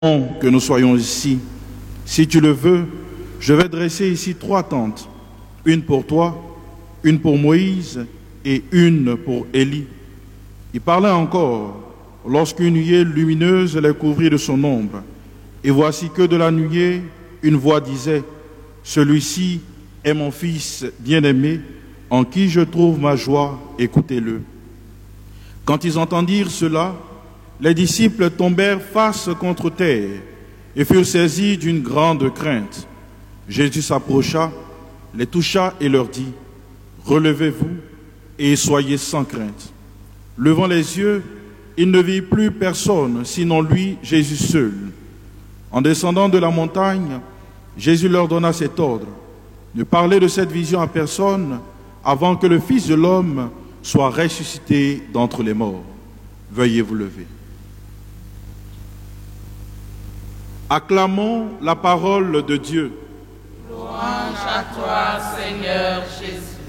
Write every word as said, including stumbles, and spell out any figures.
que nous soyons ici. Si tu le veux, je vais dresser ici trois tentes, une pour toi, une pour Moïse et une pour Élie. Il parlait encore lorsqu'une nuée lumineuse les couvrit de son ombre. Et voici que de la nuée, une voix disait, « Celui-ci est mon fils bien-aimé, en qui je trouve ma joie, écoutez-le. » Quand ils entendirent cela, les disciples tombèrent face contre terre et furent saisis d'une grande crainte. Jésus s'approcha, les toucha et leur dit, « Relevez-vous et soyez sans crainte. » Levant les yeux, ils ne virent plus personne, sinon lui, Jésus seul. En descendant de la montagne, Jésus leur donna cet ordre, « Ne parlez de cette vision à personne avant que le Fils de l'homme soit ressuscité d'entre les morts. » Veuillez vous lever. Acclamons la parole de Dieu. Louange à toi, Seigneur Jésus.